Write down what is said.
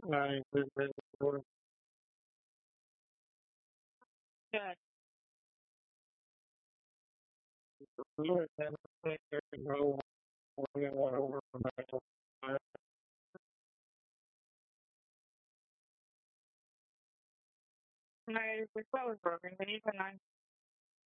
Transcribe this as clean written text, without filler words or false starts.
I was yeah, look at the go over no, the clothes broken. Can you put nine?